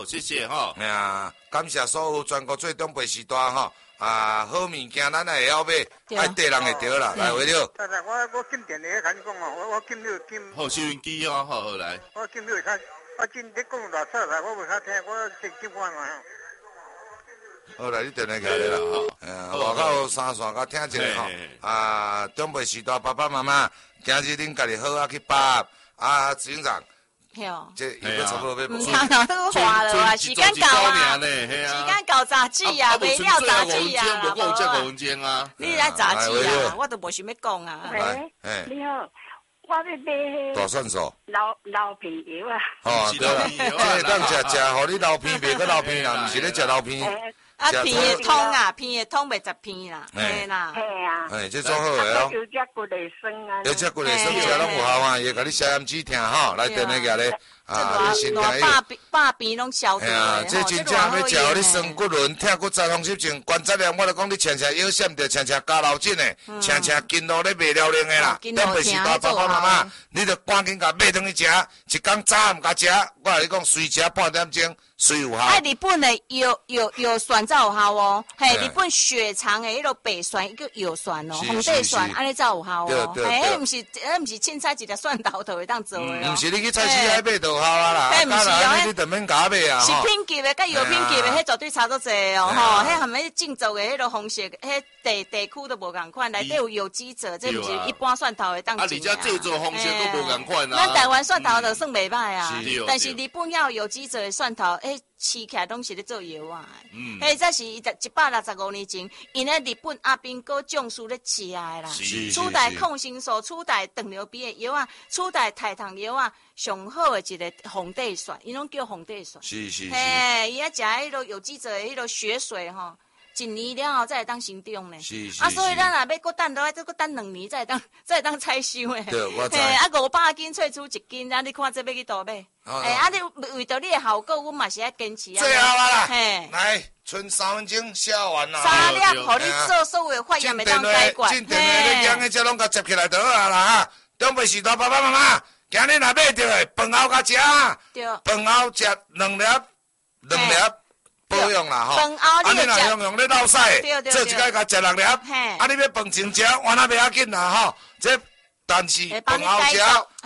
谢谢哈。 哎呀，感谢所有全国最长辈时代哈。好物件咱也会晓买，爱对人会对啦，来为了。 我进电话甲你讲哦，我进了进。 好，收音机哦，好来。 我进了看，我进你讲偌早来，我袂晓听，我先进看嘛。 好来，你电话起来啦哈。外口三线甲听一下哈。长辈时代爸爸妈妈，今日恁家己好啊去把警长。这又差不多要唔通都话了啊，时间到啊，时间到杂志啊，未了杂志啊， 无讲这5分钟啊， 你来杂志啊，我都无想要讲啊。 喂，你好，我要买大蒜素， 老皮油啊。 哦，对啦，这当食，互你老片袂个老片啦，毋是咧食老片。 片会通啊，片会通袂十片啦，嘿啦。 嘿啊。 这做好诶哦。 有只骨力酸啊。 有只骨力酸食拢有效啊，伊甲你消炎止痛吼，来电那个咧。 你身体百病拢消掉诶， 这真正要食你酸骨轮、痛骨、再风湿症、关节炎，我就讲你常常腰闪着，常常加老筋诶，常常筋路咧袂了灵诶啦。长辈时代爸爸妈妈，你着赶紧甲买转去食，一工早暗甲食，我甲你讲，随食半点钟，随有效。 日本诶药酸才有效哦，嘿，日本血肠诶迄个白酸一个药酸哦，红地酸安尼才有效哦，嘿，毋是凊彩一粒蒜头就会当做诶哦。 毋是你去菜市海买就好啊啦， 迄毋是哦， 你就免甲买啊。 食品级诶，甲药品级诶，迄绝对差足侪哦，吼，迄含迄种植诶迄个方式，迄地区都无共款，内底有有机质，这毋是一般蒜头会当做。 而且制作方式都无共款啊。 咱台湾蒜头就算袂歹啊，但是日本要有机质诶蒜头，吃起来拢是咧做药啊。这是165年前，因咧日本阿兵哥种树咧吃诶啦。初代抗生素、初代糖尿病诶药啊，初代太糖药啊，上好诶一个红地蒜，伊拢叫红地蒜。 是。 嘿，伊啊食迄个有机质诶迄个血水吼。1年了后才会当成长呢，所以咱若要搁等落来，再搁等2年才会当采收诶。 对，我知。 500斤萃出1斤，你看这要去倒买？你为着你诶效果，阮嘛是爱坚持啊。 最后啊啦，来，剩3分钟写完啦。 3粒，互你做所有发炎会当解决。 进电话你养诶，只拢甲接起来就好啊啦哈。长辈时代爸爸妈妈，今日若买着诶，饭后甲食啊。对。饭后食2粒。保养啦吼，你若用咧老屎，做一摆甲食6粒，你要饭前食，完了袂要紧啦吼，但是饭后食，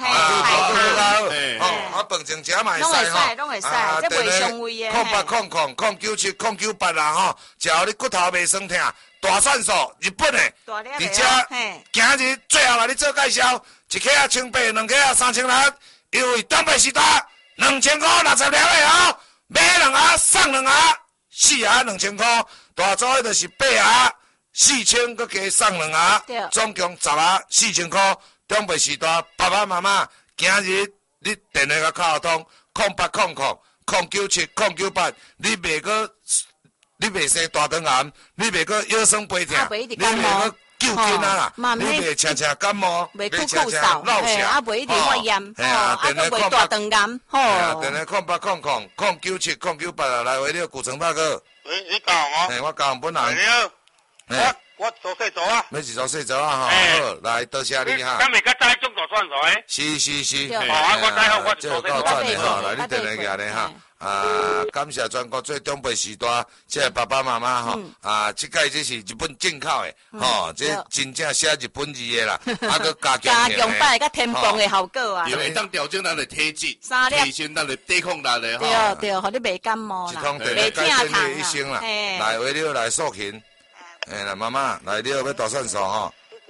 饭前食嘛会使吼， 拢会使，这袂伤胃诶。 080009970998啦吼，只要你骨头袂酸痛，大蒜素日本诶，而且今日最后甲你做介绍，一克啊1800，2克啊3600，因为长辈时代2000块60粒诶吼。买2盒送2盒，4盒2000块，大组迄就是8盒4000，佮加送2盒，总共10盒4000块。长辈时代爸爸妈妈，今日你电话甲敲通0800097998，你袂生大肠癌，你袂个腰酸背痛，你袂个。救筋啊啦，你袂常常感冒， 袂常常落痧，袂一直发炎，佮袂大肠癌， 电话080009970998啦，来为了古城大哥。 喂，你教我？ 我教本人。 你好，我做细做啊。 你是做细做啊？好，来多谢你哈。 今日个栽种大蒜头诶。 是。 我知好，我做够赚的哈，来你电话过来哈。感谢全国最长辈时代，这爸爸妈妈吼，这届这是日本进口的，吼，这真正写日本字的啦，佮加强版甲天蓬的效果啊， 会当调整咱的体质，提升咱的抵抗力的吼，对，互你袂感冒啦，袂疼痛啦， 来为了来塑形，来妈妈来了要大蒜素吼。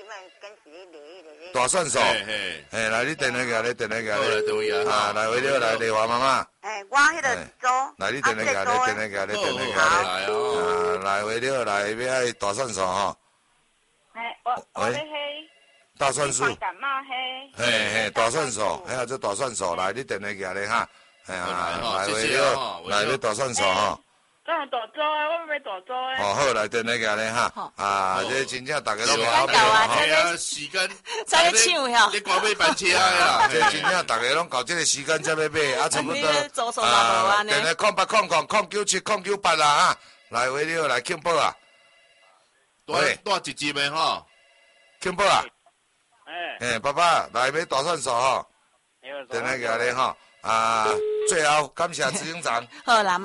大蒜素，来你电话过来，电话过来，来为了来丽华妈妈。 我迄个做。 来你电话过来，电话过来，来为了来要爱大蒜素吼。 我要黑。 大蒜素。 感冒黑。 大蒜素，这大蒜素，来你电话过来哈，来为了来要大蒜素吼。 大粥啊，我要买大粥诶。 好，来电话过来哈，这真正大家拢搞啊， 时间， 才咧抢哟。 你赶买班车啦， 这真正大家拢到这个时间才要买，差不多。电话080009970998啦哈，来为了来庆报啊。 多一集的吼， 庆报啊。爸爸来买大蒜素吼，电话过来吼。 最后感谢执行长。 好啦。